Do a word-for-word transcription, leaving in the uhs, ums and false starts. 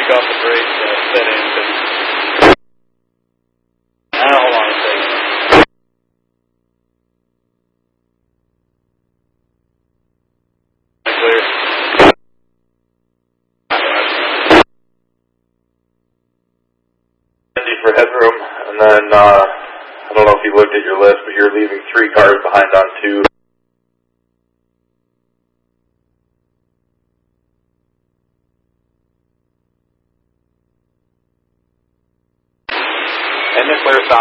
you got the brake uh, set in. Now, hold on a second. Clear. For headroom, and then uh, I don't know if you looked at your list, but you're leaving three cars behind on two. And the clear south.